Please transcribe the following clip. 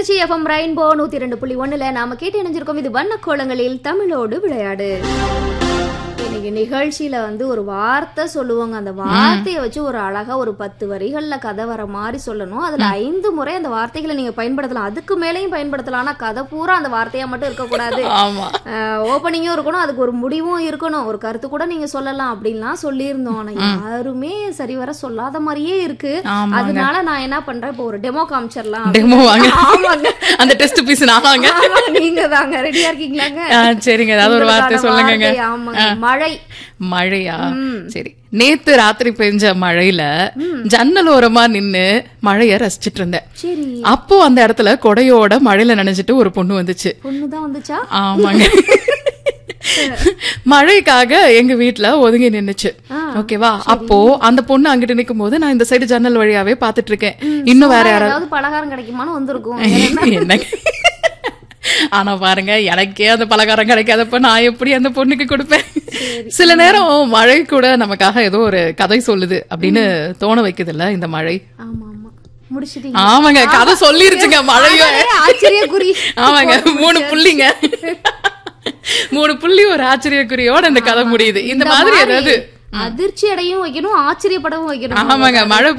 Trichy FM rainbow 102.1 நாம கேட்டு இணைஞ்சிருக்கோம். இது வண்ண கோலங்களில் தமிழோடு விளையாடு. இன்னைக்கு நிகழ்ச்சியில ஒரு வார்த்தை சொல்லுவாங்க. அந்த வார்த்தையை வச்சு ஒரு அழகா ஒரு 10 வரிகள்ல கதை வர மாதிரி சொல்லணும். அதுல 5 முறை அந்த வார்த்தைகளை நீங்க பயன்படுத்தலாம். அதுக்கு மேலேயும் பயன்படுத்தலாம். ஆனா கதை பூரா அந்த வார்த்தையா மட்டும் இருக்கக்கூடாது. ஓப்பனிங்கும் இருக்கணும், அதுக்கு ஒரு முடிவும் இருக்கணும், ஒரு கருத்து கூட நீங்க சொல்லலாம் அப்படின்லாம் சொல்லியிருந்தோம். ஆனா யாருமே சரிவர சொல்லாத மாதிரியே இருக்கு. அதனால நான் என்ன பண்றேன், இப்போ ஒரு டெமோ காமிச்சிடலாம். ஆமாங்க, அந்த டெஸ்ட் பீஸ் நாங்க. நீங்க தாங்க ரெடியா இருக்கீங்களாங்க? சரிங்க, ஏதாவது ஒரு வார்த்தை சொல்லுங்க. ஆமாங்க, மழை. மழையா? சரி. நேத்து ராத்திரி பெஞ்ச மழையில ஜன்னல் ஓரமா நின்னு மழைய ரசிச்சிட்டு இருந்தேன். அப்போ அந்த இடத்துல கொடையோட மழையில நனைஞ்சிட்டு ஒரு பொண்ணு வந்துச்சு. பொண்ணுதான் வந்துச்சா? ஆமாங்க. மழைக்காக எங்க வீட்டுல ஒதுங்கி நின்னுச்சு. ஓகேவா? அப்போ அந்த பொண்ணு அங்கிட்டு நிக்கும் போது நான் இந்த சைடு ஜன்னல் வழியாவே பாத்துட்டு இருக்கேன். இன்னும் வேற யாராவது பலகாரம் கிடைக்குமான்னு வந்திருக்கும். என்ன? ஆனா பாருங்க, எனக்கே அந்த பலகாரம் கிடைக்காதப்ப நான் எப்படி அந்த பொண்ணுக்கு கொடுப்பேன்? சில நேரம் மழை கூட நமக்காக ஏதோ ஒரு கதை சொல்லுது அப்படின்னு தோண வைக்குது இல்ல இந்த மழை? ஆமாங்க, கதை சொல்லிருச்சுங்க மழையோ. ஆச்சரியக்குறி. ஆமாங்க, 3 புள்ளிங்க. 3 புள்ளி ஒரு ஆச்சரியக்குறியோட இந்த கதை முடியுது. இந்த மாதிரி ஏதாவது அதிர்ச்சி அடையும் வைக்கணும், ஆச்சரியப்படவும் வைக்கணும். ஆமாங்க, மழை